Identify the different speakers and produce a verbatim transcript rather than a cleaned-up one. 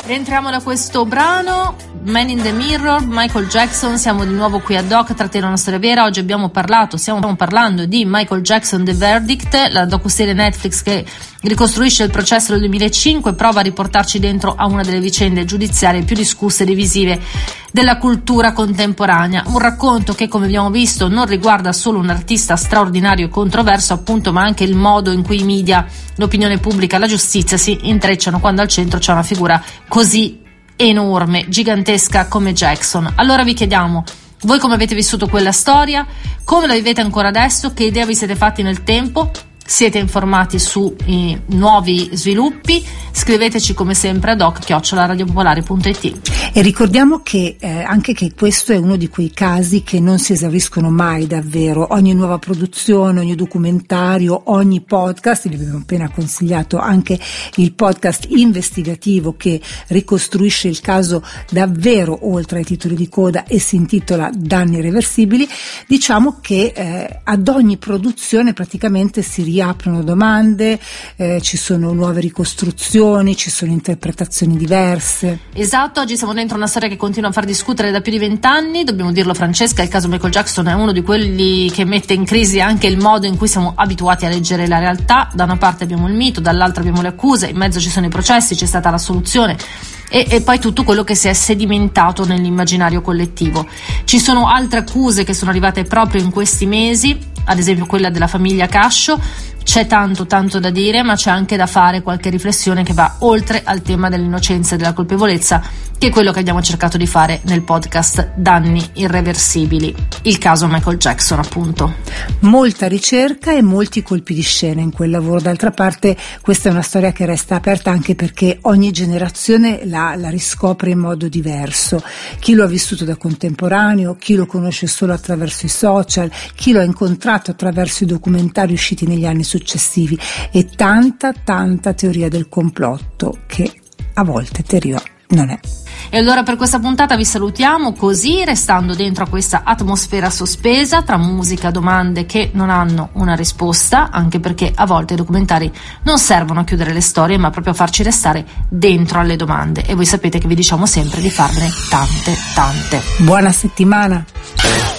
Speaker 1: Rientriamo da questo brano, Man in the Mirror, Michael Jackson. Siamo di nuovo qui a Doc, Trattiene una storia vera. Oggi abbiamo parlato, stiamo parlando di Michael Jackson The Verdict, la docuserie Netflix che ricostruisce il processo del duemilacinque, prova a riportarci dentro a una delle vicende giudiziarie più discusse e divisive della cultura contemporanea. Un racconto che, come abbiamo visto, non riguarda solo un artista straordinario e controverso, appunto, ma anche il modo in cui i media, l'opinione pubblica e la giustizia si intrecciano quando al centro c'è una figura così enorme, gigantesca come Jackson. Allora vi chiediamo, voi come avete vissuto quella storia? Come la vivete ancora adesso? Che idea vi siete fatti nel tempo? Siete informati sui nuovi sviluppi? Scriveteci come sempre a doc chiocciola radiopopolare punto it.
Speaker 2: E ricordiamo che eh, anche che questo è uno di quei casi che non si esauriscono mai davvero. Ogni nuova produzione, ogni documentario, ogni podcast, vi abbiamo appena consigliato anche il podcast investigativo che ricostruisce il caso davvero oltre ai titoli di coda e si intitola Danni irreversibili. Diciamo che eh, ad ogni produzione praticamente si riaprono domande, eh, ci sono nuove ricostruzioni, ci sono interpretazioni diverse.
Speaker 1: Esatto, oggi siamo dentro una storia che continua a far discutere da più di vent'anni, dobbiamo dirlo Francesca, il caso Michael Jackson è uno di quelli che mette in crisi anche il modo in cui siamo abituati a leggere la realtà. Da una parte abbiamo il mito, dall'altra abbiamo le accuse, in mezzo ci sono i processi, c'è stata la soluzione e, e poi tutto quello che si è sedimentato nell'immaginario collettivo. Ci sono altre accuse che sono arrivate proprio in questi mesi, ad esempio quella della famiglia Cascio. C'è tanto tanto da dire, ma c'è anche da fare qualche riflessione che va oltre al tema dell'innocenza e della colpevolezza, che è quello che abbiamo cercato di fare nel podcast Danni irreversibili, il caso Michael Jackson, appunto.
Speaker 2: Molta ricerca e molti colpi di scena in quel lavoro. D'altra parte questa è una storia che resta aperta anche perché ogni generazione la, la riscopre in modo diverso. Chi lo ha vissuto da contemporaneo, chi lo conosce solo attraverso i social, chi lo ha incontrato attraverso i documentari usciti negli anni successivi successivi e tanta tanta teoria del complotto che a volte teoria non è.
Speaker 1: E allora per questa puntata vi salutiamo così, restando dentro a questa atmosfera sospesa tra musica, domande che non hanno una risposta, anche perché a volte i documentari non servono a chiudere le storie ma proprio a farci restare dentro alle domande, e voi sapete che vi diciamo sempre di farvene tante tante.
Speaker 2: Buona settimana.